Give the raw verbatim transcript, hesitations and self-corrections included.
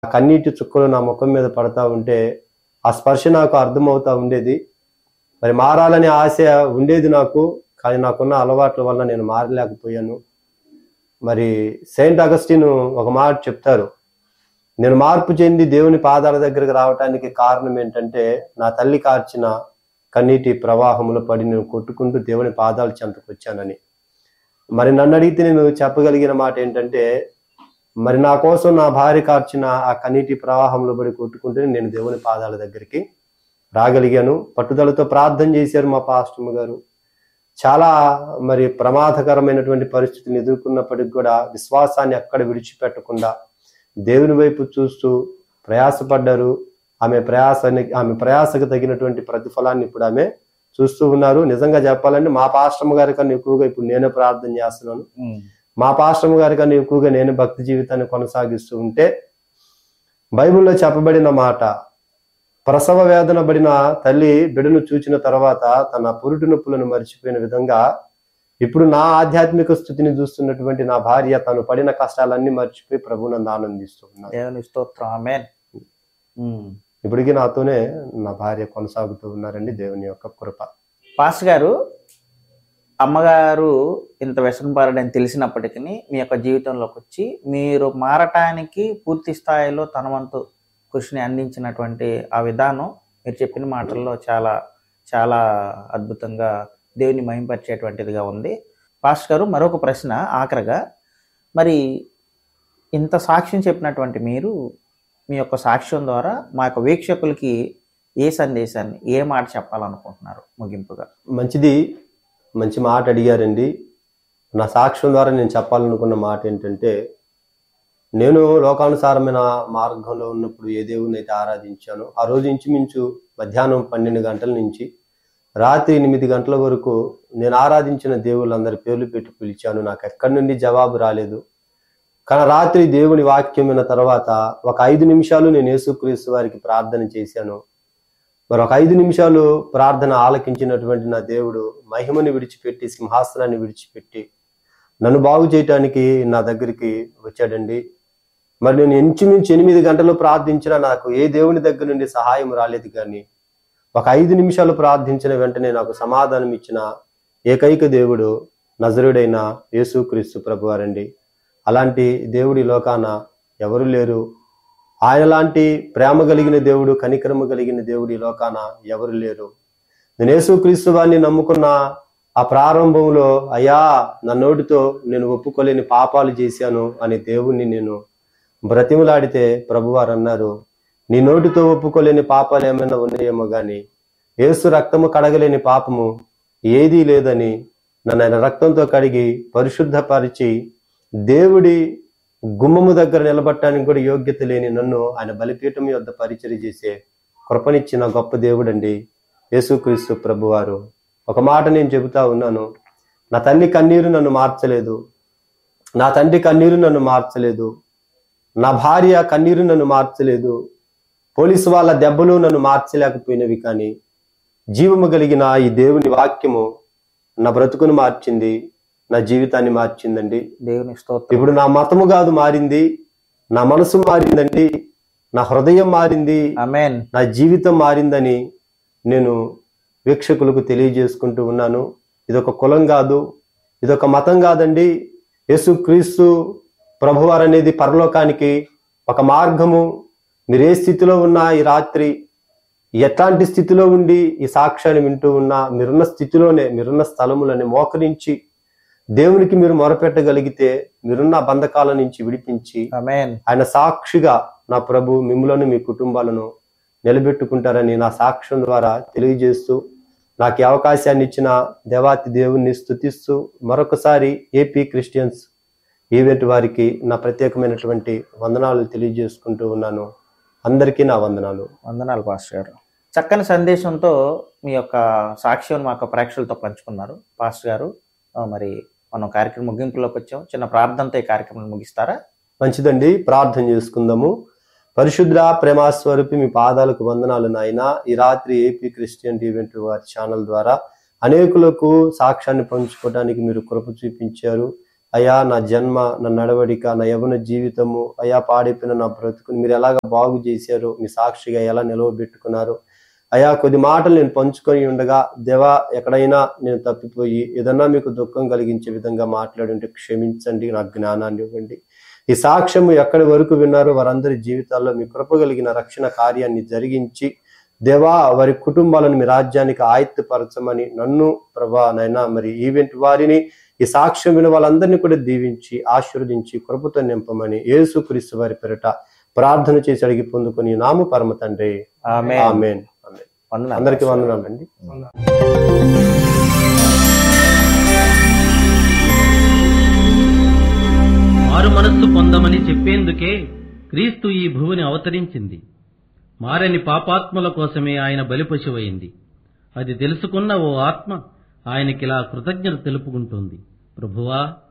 కన్నీటి చుక్కలు నా ముఖం మీద పడతా ఉంటే ఆ స్పర్శ నాకు అర్థమవుతా ఉండేది. మరి మారాలనే ఆశ ఉండేది నాకు, కానీ నాకున్న అలవాట్ల వల్ల నేను మారలేకపోయాను. మరి సెయింట్ అగస్టిన్ ఒక మాట చెప్తారు, నేను మార్పు చెంది దేవుని పాదాల దగ్గరకు రావటానికి కారణం ఏంటంటే నా తల్లి కార్చిన కన్నీటి ప్రవాహంలో పడి నేను కొట్టుకుంటూ దేవుని పాదాల చెంతకు వచ్చానని. మరి నన్ను అడిగితే నేను చెప్పగలిగిన మాట ఏంటంటే, మరి నా కోసం నా భార్య కార్చిన ఆ కన్నీటి ప్రవాహంలో పడి కొట్టుకుంటే నేను దేవుని పాదాల దగ్గరికి రాగలిగాను. పట్టుదలతో ప్రార్థన చేశారు మా పాస్టర్ గారు. చాలా మరి ప్రమాదకరమైనటువంటి పరిస్థితిని ఎదుర్కొన్నప్పటికి కూడా విశ్వాసాన్ని ఎక్కడ విడిచిపెట్టకుండా దేవుని వైపు చూస్తూ ప్రయాసపడ్డారు. ఆమె ప్రయాసాన్ని ఆమె ప్రయాసకు తగినటువంటి ప్రతిఫలాన్ని ఇప్పుడు ఆమె చూస్తూ ఉన్నారు. నిజంగా చెప్పాలంటే మా పాస్టర్ గారి కన్నా ఎక్కువగా ఇప్పుడు నేనే ప్రార్థన చేస్తున్నాను. మా పాస్టర్ గారి కన్నా ఎక్కువగా నేను భక్తి జీవితాన్ని కొనసాగిస్తూ ఉంటే, బైబిల్లో చెప్పబడిన మాట, ప్రసవ వేదన పడిన తల్లి బిడ్డను చూచిన తర్వాత తన పురుటి నొప్పులను మర్చిపోయిన విధంగా ఇప్పుడు నా ఆధ్యాత్మిక స్థితిని చూస్తున్నటువంటి నా భార్య తను పడిన కష్టాలన్నీ మర్చిపోయి ప్రభువునందు ఆనందిస్తూ ఉన్నారు. ఇప్పటికీ నాతోనే నా భార్య కొనసాగుతూ ఉన్నారండి, దేవుని యొక్క కృప. పాస్టర్ గారు, అమ్మగారు ఇంత వ్యసనపరుడని తెలిసినప్పటికీ మీ యొక్క జీవితంలోకి వచ్చి మీరు మారటానికి పూర్తి స్థాయిలో తన వంతు కృషిని అందించినటువంటి ఆ విధానం మీరు చెప్పిన మాటల్లో చాలా చాలా అద్భుతంగా దేవుని మహింపరిచేటువంటిదిగా ఉంది. పాస్టర్ గారు, మరొక ప్రశ్న ఆఖరిగా, మరి ఇంత సాక్ష్యం చెప్పినటువంటి మీరు మీ యొక్క సాక్ష్యం ద్వారా మా యొక్క వీక్షకులకి ఏ సందేశాన్ని, ఏ మాట చెప్పాలనుకుంటున్నారు ముగింపుగా? మంచిది, మంచి మాట అడిగారండి. నా సాక్ష్యం ద్వారా నేను చెప్పాలనుకున్న మాట ఏంటంటే, నేను లోకానుసారమైన మార్గంలో ఉన్నప్పుడు ఏ దేవుని అయితే ఆరాధించానో ఆ రోజు ఇంచుమించు మధ్యాహ్నం పన్నెండు గంటల నుంచి రాత్రి ఎనిమిది గంటల వరకు నేను ఆరాధించిన దేవుళ్ళందరి పేర్లు పెట్టి పిలిచాను. నాకు ఎక్కడి నుండి జవాబు రాలేదు. కానీ రాత్రి దేవుని వాక్యం విన్న తర్వాత ఒక ఐదు నిమిషాలు నేను యేసుక్రీస్తు వారికి ప్రార్థన చేశాను. మరి ఒక ఐదు నిమిషాలు ప్రార్థన ఆలకించినటువంటి నా దేవుడు మహిమని విడిచిపెట్టి, సింహాసనాన్ని విడిచిపెట్టి నన్ను బాగు చేయటానికి నా దగ్గరికి వచ్చాడండి. మరి నేను ఇంచుమించు ఎనిమిది గంటలు ప్రార్థించినా నాకు ఏ దేవుని దగ్గర నుండి సహాయం రాలేదు. కానీ ఒక ఐదు నిమిషాలు ప్రార్థించిన వెంటనే నాకు సమాధానం ఇచ్చిన ఏకైక దేవుడు నజరుడైన యేసుక్రీస్తు ప్రభువారండి. అలాంటి దేవుడి లోకాన ఎవరు లేరు. ఆయన లాంటి ప్రేమ కలిగిన దేవుడు, కనికరము కలిగిన దేవుడి లోకాన ఎవరు లేరు. నేను యేసుక్రీస్తు వారిని నమ్ముకున్న ఆ ప్రారంభంలో, అయ్యా నా నోటితో నేను ఒప్పుకోలేని పాపాలు చేశాను అని దేవుణ్ణి నేను బ్రతిమలాడితే ప్రభువారు అన్నారు, నీ నోటితో ఒప్పుకోలేని పాపాలు ఏమైనా ఉన్నాయేమో గాని యేసు రక్తము కడగలేని పాపము ఏదీ లేదని నన్ను ఆయన రక్తంతో కడిగి పరిశుద్ధపరిచి దేవుడి గుమ్మము దగ్గర నిలబట్టడానికి కూడా యోగ్యత లేని నన్ను ఆయన బలిపీఠం యొద్ద పరిచర్య చేసే కృపనిచ్చిన గొప్ప దేవుడండి యేసుక్రీస్తు ప్రభువారు. ఒక మాట నేను చెబుతా ఉన్నాను, నా తల్లి కన్నీరు నన్ను మార్చలేదు, నా తండ్రి కన్నీరు నన్ను మార్చలేదు, నా భార్య కన్నీరు నన్ను మార్చలేదు, పోలీసు వాళ్ళ దెబ్బలు నన్ను మార్చలేకపోయినవి. కానీ జీవము కలిగిన ఈ దేవుని వాక్యము నా బ్రతుకును మార్చింది, నా జీవితాన్ని మార్చిందండి. దేవుని స్తోత్రం. ఇప్పుడు నా మతము కాదు మారింది, నా మనసు మారిందండి, నా హృదయం మారింది, ఆమేన్, నా జీవితం మారిందని నేను వీక్షకులకు తెలియజేసుకుంటూ ఉన్నాను. ఇదొక కులం కాదు, ఇదొక మతం కాదండి. యేసుక్రీస్తు ప్రభువారు అనేది పరలోకానికి ఒక మార్గము. మీరు ఏ స్థితిలో ఉన్నా ఈ రాత్రి, ఎట్లాంటి స్థితిలో ఉండి ఈ సాక్ష్యాన్ని వింటూ ఉన్నా, మీరున్న స్థితిలోనే, మీరున్న స్థలములని మోకరించి దేవునికి మీరు మొరపెట్టగలిగితే మీరున్న బంధకాల నుంచి విడిపించి ఆమేన్ ఆయన సాక్షిగా నా ప్రభు మిమ్ములను మీ కుటుంబాలను నిలబెట్టుకుంటారని నా సాక్ష్యం ద్వారా తెలియజేస్తూ, నాకు ఈ అవకాశాన్ని ఇచ్చిన దేవాతి దేవుణ్ణి స్తుతిస్తూ మరొకసారి ఏపీ క్రిస్టియన్స్ ఈవెంట్ వారికి నా ప్రత్యేకమైనటువంటి వందనాలు తెలియజేసుకుంటూ ఉన్నాను. అందరికీ నా వందనాలు. వందనాలు పాస్టర్ గారు. చక్కని సందేశంతో మీ యొక్క సాక్ష్యం మా యొక్క ప్రేక్షకులతో పంచుకున్నారు పాస్టర్ గారు. మరి మనం కార్యక్రమం ముగింపులోకి వచ్చాం. చిన్న ప్రార్థనతో ఈ కార్యక్రమం ముగిస్తారా? మంచిదండి, ప్రార్థన చేసుకుందాము. పరిశుద్ధ ప్రేమాస్వరూపి మీ పాదాలకు వందనాలు నాయన. ఈ రాత్రి ఏపీ క్రిస్టియన్ ఈవెంట్ వారి ఛానల్ ద్వారా అనేకులకు సాక్ష్యాన్ని పంచుకోవడానికి మీరు కృప చూపించారు. అయా నా జన్మ, నా నడవడిక, నా యవ్వన జీవితము, అయా పాడైపోయిన నా బ్రతుకుని మీరు ఎలాగ బాగు చేశారు, మీ సాక్షిగా ఎలా నిలవబెట్టుకున్నారు. అయా కొద్ది మాటలు నేను పంచుకొని ఉండగా, దేవా ఎక్కడైనా నేను తప్పిపోయి ఏదన్నా మీకు దుఃఖం కలిగించే విధంగా మాట్లాడి ఉంటే క్షమించండి, నాకు జ్ఞానాన్ని ఇవ్వండి. ఈ సాక్ష్యము ఎక్కడి వరకు విన్నారో వారందరి జీవితాల్లో మీ కృప కలిగిన రక్షణ కార్యాన్ని జరిగించి దేవా వారి కుటుంబాలను మీ రాజ్యానికి ఆయత్తపరచమని నన్ను ప్రభా నైనా మరి ఈవెంట్ వారిని ఈ సాక్ష్యం విన వాళ్ళందరినీ కూడా దీవించి ఆశీర్వదించి కృపతో నింపమని యేసుక్రీస్తు వారి పేరిట ప్రార్థన చేసి అడిగి పొందుకొని నామ పరమ తండ్రి ఆమేన్. ఆమేన్. అందరికీ వందనాలండి. మారు మనస్సు పొందమని చెప్పేందుకే క్రీస్తు ఈ భూమిని అవతరించింది. మారని పాపాత్మల కోసమే ఆయన బలిపశువైంది. అది తెలుసుకున్న ఓ ఆత్మ ఆయనకిలా కృతజ్ఞత తెలుపుకుంటుంది. ప్రభువా,